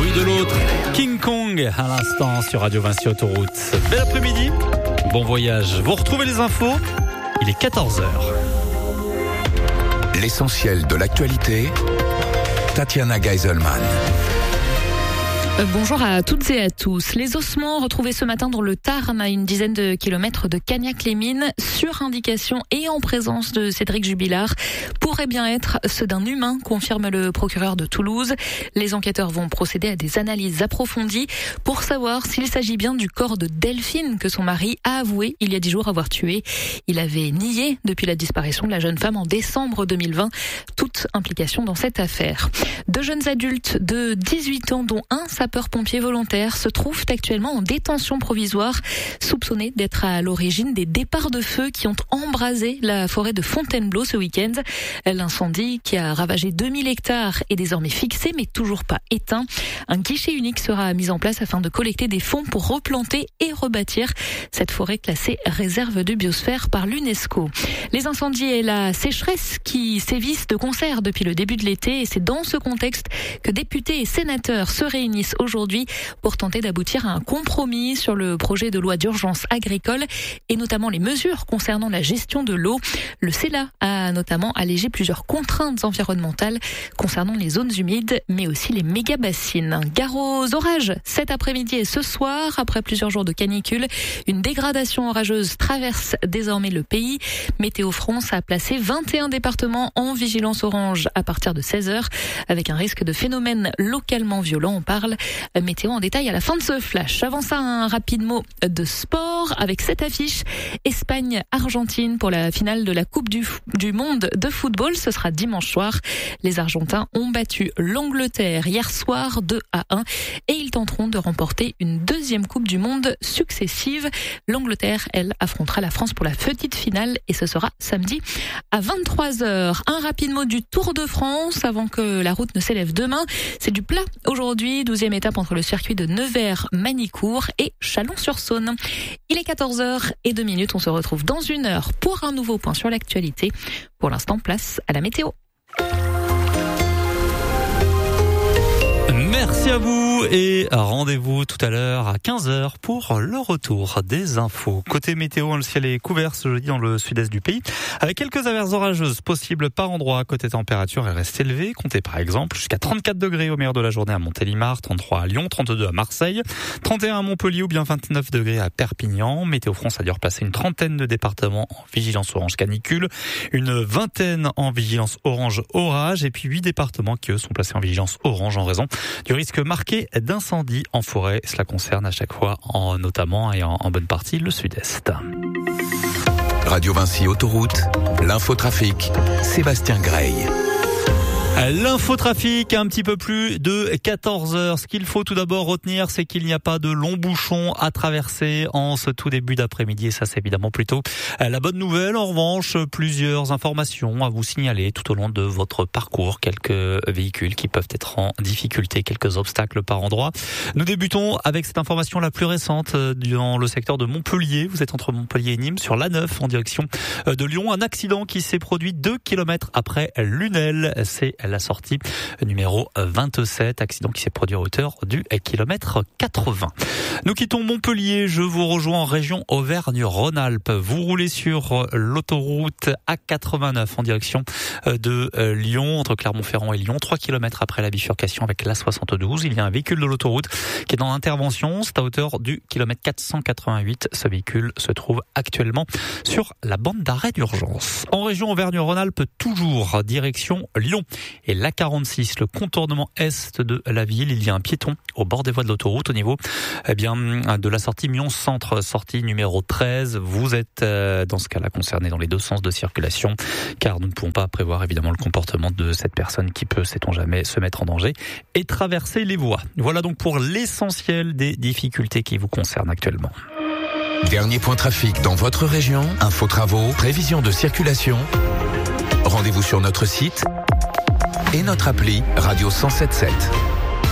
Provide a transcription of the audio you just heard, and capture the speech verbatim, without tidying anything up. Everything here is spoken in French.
vue de l'autre. King Kong à l'instant sur Radio Vinci Autoroute. Bel après-midi, bon voyage. Vous retrouvez les infos, il est quatorze heures. L'essentiel de l'actualité, Tatiana Geiselman. Bonjour à toutes et à tous. Les ossements retrouvés ce matin dans le Tarn, à une dizaine de kilomètres de Cagnac-les-Mines, sur indication et en présence de Cédric Jubilard, pourraient bien être ceux d'un humain, confirme le procureur de Toulouse. Les enquêteurs vont procéder à des analyses approfondies pour savoir s'il s'agit bien du corps de Delphine que son mari a avoué il y a dix jours avoir tué. Il avait nié depuis la disparition de la jeune femme en décembre deux mille vingt toute implication dans cette affaire. Deux jeunes adultes de dix-huit ans, dont un sapeur-pompier volontaire, se trouvent actuellement en détention provisoire, soupçonnés d'être à l'origine des départs de feu qui ont embrasé la forêt de Fontainebleau ce week-end. L'incendie, qui a ravagé deux mille hectares, est désormais fixé mais toujours pas éteint. Un guichet unique sera mis en place afin de collecter des fonds pour replanter et rebâtir cette forêt classée réserve de biosphère par l'UNESCO. Les incendies et la sécheresse qui sévissent de concert depuis le début de l'été, et c'est dans ce contexte que députés et sénateurs se réunissent aujourd'hui pour tenter d'aboutir à un compromis sur le projet de loi d'urgence agricole et notamment les mesures concernant la gestion de l'eau. Le Sénat a notamment allégé plusieurs contraintes environnementales concernant les zones humides, mais aussi les méga-bassines. Gare aux orages cet après-midi et ce soir, après plusieurs jours de canicule, une dégradation orageuse traverse désormais le pays. Météo France a placé vingt et un départements en vigilance orange à partir de seize heures, avec un risque de phénomènes localement violents. On parle météo en détail à la fin de ce flash. Avant ça, un rapide mot de sport avec cette affiche Espagne-Argentine pour la finale de la Coupe du, du Monde de football. Ce sera dimanche soir. Les Argentins ont battu l'Angleterre hier soir deux à un et ils tenteront de remporter une deuxième Coupe du Monde successive. L'Angleterre, elle, affrontera la France pour la petite finale et ce sera samedi à vingt-trois heures. Un rapide mot du Tour de France avant que la route ne s'élève demain. C'est du plat aujourd'hui, douzième étape entre le circuit de Nevers-Manicourt et Chalon-sur-Saône. Il est quatorze heures et deux minutes, on se retrouve dans une heure pour un nouveau point sur l'actualité. Pour l'instant, place à la météo. Merci à vous et rendez-vous tout à l'heure à quinze heures pour le retour des infos. Côté météo, le ciel est couvert ce jeudi dans le sud-est du pays avec quelques averses orageuses possibles par endroit. Côté température, elle reste élevée. Comptez par exemple jusqu'à trente-quatre degrés au meilleur de la journée à Montélimar, trente-trois à Lyon, trente-deux à Marseille, trente et un à Montpellier ou bien vingt-neuf degrés à Perpignan. Météo France a dû repasser une trentaine de départements en vigilance orange canicule, une vingtaine en vigilance orange orage et puis huit départements qui eux sont placés en vigilance orange en raison du risque marqué d'incendie en forêt. Cela concerne à chaque fois, en, notamment et en, en bonne partie, le sud-est. Radio Vinci Autoroute, l'infotrafic, Sébastien Grey. L'infotrafic, un petit peu plus de quatorze heures. Ce qu'il faut tout d'abord retenir, c'est qu'il n'y a pas de longs bouchons à traverser en ce tout début d'après-midi. Et ça, c'est évidemment plutôt la bonne nouvelle. En revanche, plusieurs informations à vous signaler tout au long de votre parcours. Quelques véhicules qui peuvent être en difficulté, quelques obstacles par endroit. Nous débutons avec cette information la plus récente dans le secteur de Montpellier. Vous êtes entre Montpellier et Nîmes sur l'A neuf en direction de Lyon. Un accident qui s'est produit deux kilomètres après Lunel. C'est la sortie numéro vingt-sept, accident qui s'est produit à hauteur du kilomètre quatre-vingts. Nous quittons Montpellier, je vous rejoins en région Auvergne-Rhône-Alpes. Vous roulez sur l'autoroute A quatre-vingt-neuf en direction de Lyon, entre Clermont-Ferrand et Lyon, trois kilomètres après la bifurcation avec l'A soixante-douze. Il y a un véhicule de l'autoroute qui est dans l'intervention, c'est à hauteur du kilomètre quatre cent quatre-vingt-huit. Ce véhicule se trouve actuellement sur la bande d'arrêt d'urgence. En région Auvergne-Rhône-Alpes, toujours direction Lyon. Et l'A quarante-six, le contournement est de la ville, il y a un piéton au bord des voies de l'autoroute au niveau eh bien, de la sortie Mion-Centre, sortie numéro treize. Vous êtes euh, dans ce cas-là concerné dans les deux sens de circulation, car nous ne pouvons pas prévoir évidemment le comportement de cette personne qui peut, sait-on jamais, se mettre en danger et traverser les voies. Voilà donc pour l'essentiel des difficultés qui vous concernent actuellement. Dernier point trafic dans votre région, info travaux, prévision de circulation. Rendez-vous sur notre site et notre appli Radio cent sept sept.